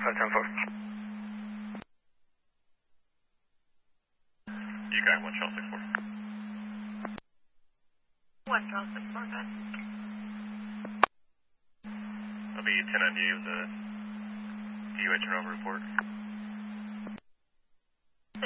510-4. You got 1 Charles 64. 1 Charles 64, go ahead. I'll be 10 on you, the DUI turnover report.